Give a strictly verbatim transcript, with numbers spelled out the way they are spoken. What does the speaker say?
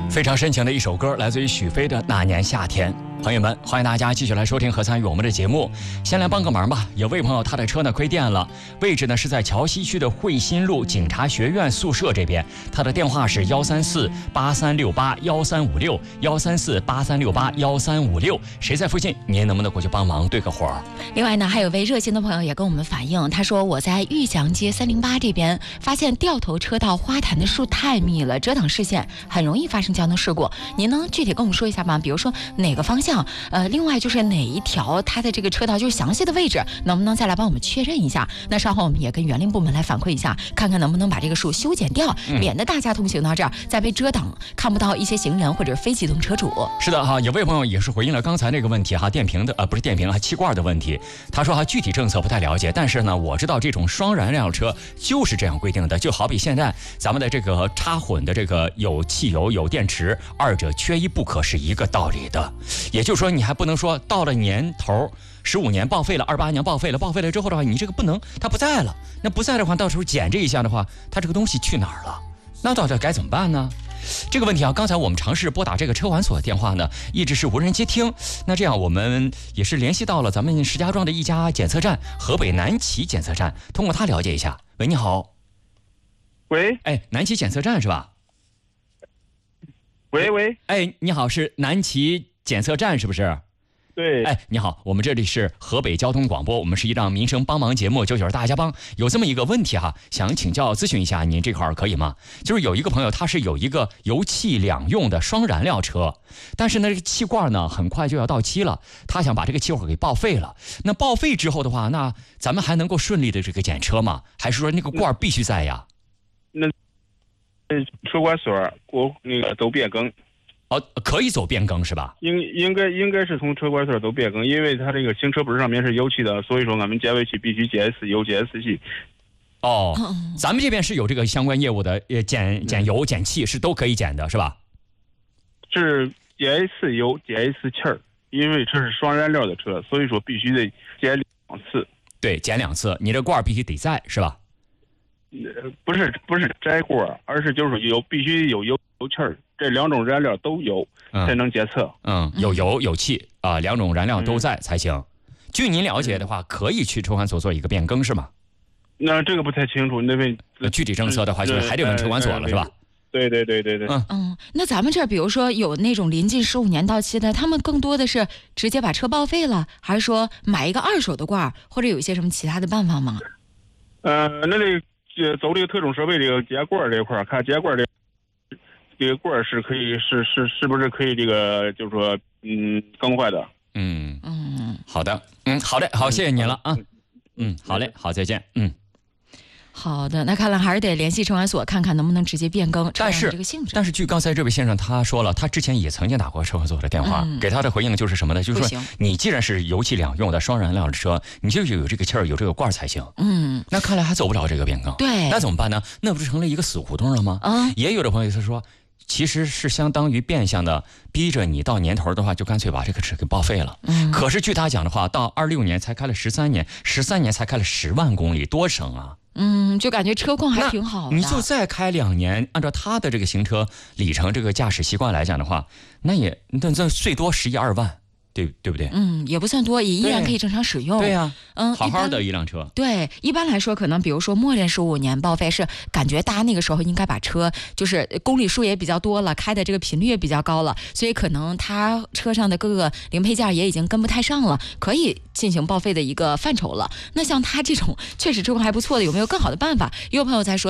非常深情的一首歌，来自于许飞的《那年夏天》。朋友们，欢迎大家继续来收听和参与我们的节目。先来帮个忙吧，有位朋友他的车呢亏电了，位置呢是在桥西区的汇新路警察学院宿舍这边，他的电话是幺三四八三六八幺三五六幺三四八三六八幺三五六，谁在附近，您能不能过去帮忙对个活儿？ 另外呢，还有位热心的朋友也跟我们反映，他说我在玉祥街三零八这边发现掉头车道花坛的树太密了，遮挡视线，很容易发生交通事故。您能具体跟我们说一下吗？比如说哪个方向？呃，另外就是哪一条它的这个车道就是详细的位置，能不能再来帮我们确认一下？那稍后我们也跟园林部门来反馈一下，看看能不能把这个树修剪掉， 嗯、 免得大家通行到这儿再被遮挡，看不到一些行人或者非机动车主。 是的哈，有位朋友也是回应了刚才那个问题哈，电瓶的呃不是电瓶啊，气罐的问题。他说哈，具体政策不太了解，但是呢，我知道这种双燃料车就是这样规定的，就好比现在咱们的这个插混的这个有汽油有电池，二者缺一不可是一个道理的。也就是说，你还不能说到了年头十五年报废了，二八年报废了，报废了之后的话，你这个不能，它不在了。那不在的话，到时候检这一下的话，它这个东西去哪儿了？那到底该怎么办呢？这个问题啊，刚才我们尝试拨打这个车管所的电话呢，一直是无人接听。那这样我们也是联系到了咱们石家庄的一家检测站，河北南齐检测站，通过他了解一下。喂，你好。 喂， 哎，南齐检测站是吧？ 喂喂， 哎，你好，是南齐检测站是不是？ 对， 哎，你好，我们这里是河北交通广播，我们是一档民生帮忙节目，九九大家帮。有这么一个问题哈，想请教咨询一下您这块儿可以吗？就是有一个朋友他是有一个油气两用的双燃料车，但是呢这个气罐呢很快就要到期了，他想把这个气罐给报废了。那报废之后的话，那咱们还能够顺利的这个检车吗？还是说那个罐必须在呀？ 那车管所我那个都变更。 哦，可以走变更是吧？ 应应该应该是从车管所都变更，因为它这个行车本上面是油气的，所以说俺们检尾气必须检一次油检一次气。 哦，咱们这边是有这个相关业务的，呃，检检油、检气是都可以检的，是吧？ 是检一次油，检一次气儿，因为这是双燃料的车，所以说必须得检两次。 对，检两次，你这罐必须得在，是吧？ 呃，不是不是摘罐，而是就是有必须有油油气儿。这两种燃料都有才能检测。 嗯，有油有气啊、呃，两种燃料都在才行。嗯、据您了解的话，可以去车管所做一个变更是吗？ 那这个不太清楚，那位具体政策的话，就是还得问车管所了，是吧？ 对对对对对。 嗯嗯，那咱们这儿比如说有那种临近十五年到期的，他们更多的是直接把车报废了，还是说买一个二手的罐，或者有一些什么其他的办法吗？ 呃，那得走这个特种设备这个检罐这一块，看检罐这。这个罐是可以是是是不是可以这个就是说嗯更换的？ 嗯嗯，好的，嗯好的，好，谢谢您了啊，嗯好嘞，好再见，嗯。 好的，那看来还是得联系车管所看看能不能直接变更但是这个性质。 但是据刚才这位先生他说了，他之前也曾经打过车管所的电话，嗯、给他的回应就是什么呢？就是说你既然是油气两用的双燃料的车，你就有这个气儿有这个罐才行。嗯，那看来还走不着这个变更。 对， 那怎么办呢？那不是成了一个死胡同了吗？ 嗯， 也有的朋友他说。其实是相当于变相的逼着你到年头的话，就干脆把这个车给报废了。嗯，可是据他讲的话，到二六年才开了十三年，十三年才开了十万公里，多省啊！ 嗯，就感觉车况还挺好的。 你就再开两年，按照他的这个行车里程、这个驾驶习惯来讲的话，那也那那最多十一二万。对对不对？ 嗯，也不算多，也依然可以正常使用。 对呀、啊， 嗯， 好好的一辆车。 对，一般来说，可能比如说默认十五年报废，是感觉大家那个时候应该把车就是公里数也比较多了，开的这个频率也比较高了，所以可能他车上的各个零配件也已经跟不太上了，可以进行报废的一个范畴了。那像他这种确实车况还不错的，有没有更好的办法？也有朋友在说。